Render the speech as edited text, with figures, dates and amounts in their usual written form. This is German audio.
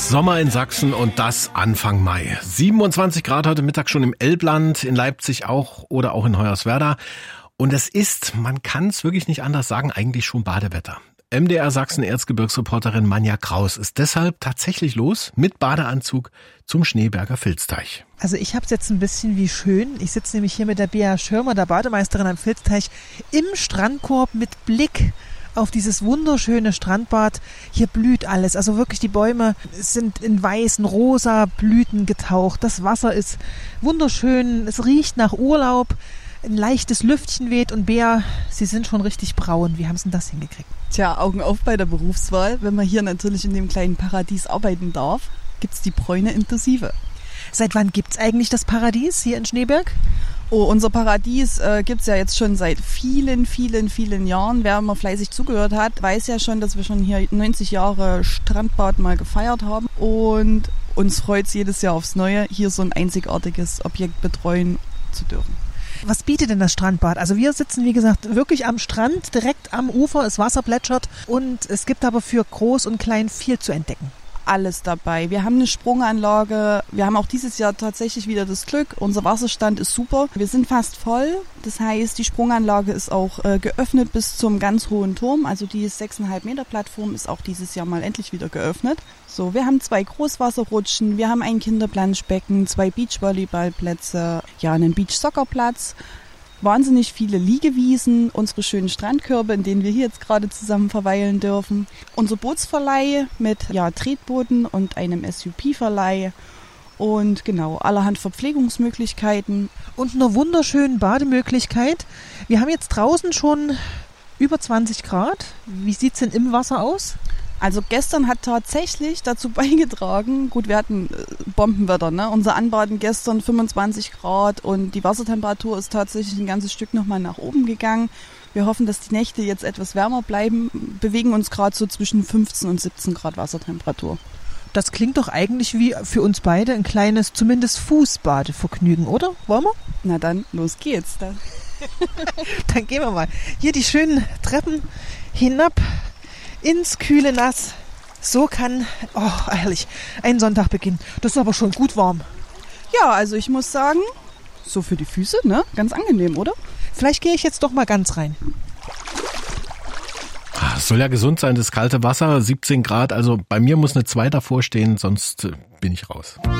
ist Sommer in Sachsen und das Anfang Mai. 27 Grad heute Mittag schon im Elbland, in Leipzig auch oder auch in Hoyerswerda. Und es ist, man kann es wirklich nicht anders sagen, eigentlich schon Badewetter. MDR Sachsen Erzgebirgsreporterin Manja Kraus ist deshalb tatsächlich los mit Badeanzug zum Schneeberger Filzteich. Also ich habe es jetzt ein bisschen wie schön. Ich sitze nämlich hier mit der Bea Schirmer, der Bademeisterin am Filzteich, im Strandkorb mit Blick auf dieses wunderschöne Strandbad. Hier blüht alles. Also wirklich, die Bäume sind in weißen, rosa Blüten getaucht. Das Wasser ist wunderschön. Es riecht nach Urlaub. Ein leichtes Lüftchen weht und Bea, Sie sind schon richtig braun. Wie haben Sie denn das hingekriegt? Tja, Augen auf bei der Berufswahl. Wenn man hier natürlich in dem kleinen Paradies arbeiten darf, gibt's die Bräune Intensive. Seit wann gibt's eigentlich das Paradies hier in Schneeberg? Oh, unser Paradies gibt's ja jetzt schon seit vielen, vielen, vielen Jahren. Wer mal fleißig zugehört hat, weiß ja schon, dass wir schon hier 90 Jahre Strandbad mal gefeiert haben. Und uns freut's jedes Jahr aufs Neue, hier so ein einzigartiges Objekt betreuen zu dürfen. Was bietet denn das Strandbad? Also wir sitzen, wie gesagt, wirklich am Strand, direkt am Ufer, das Wasser plätschert und es gibt aber für Groß und Klein viel zu entdecken. Alles dabei. Wir haben eine Sprunganlage. Wir haben auch dieses Jahr tatsächlich wieder das Glück. Unser Wasserstand ist super. Wir sind fast voll. Das heißt, die Sprunganlage ist auch geöffnet bis zum ganz hohen Turm. Also die 6,5 Meter Plattform ist auch dieses Jahr mal endlich wieder geöffnet. So, wir haben 2 Großwasserrutschen. Wir haben ein Kinderplanschbecken, 2 Beachvolleyballplätze, ja, einen Beachsoccerplatz. Wahnsinnig viele Liegewiesen, unsere schönen Strandkörbe, in denen wir hier jetzt gerade zusammen verweilen dürfen. Unser Bootsverleih mit Tretbooten und einem SUP-Verleih und genau, allerhand Verpflegungsmöglichkeiten. Und einer wunderschönen Bademöglichkeit. Wir haben jetzt draußen schon über 20 Grad. Wie sieht's denn im Wasser aus? Also gestern hat tatsächlich dazu beigetragen, gut, wir hatten Bombenwetter, ne? Unser Anbaden gestern 25 Grad und die Wassertemperatur ist tatsächlich ein ganzes Stück nochmal nach oben gegangen. Wir hoffen, dass die Nächte jetzt etwas wärmer bleiben, bewegen uns gerade so zwischen 15 und 17 Grad Wassertemperatur. Das klingt doch eigentlich wie für uns beide ein kleines, zumindest Fußbadevergnügen, oder? Wollen wir? Na dann, los geht's. Dann gehen wir mal. Hier die schönen Treppen hinab ins kühle Nass. So kann, herrlich, ein Sonntag beginnen. Das ist aber schon gut warm. Ja, also ich muss sagen, so für die Füße, ne? Ganz angenehm, oder? Vielleicht gehe ich jetzt doch mal ganz rein. Es soll ja gesund sein, das kalte Wasser, 17 Grad. Also bei mir muss eine 2 davor stehen, sonst bin ich raus.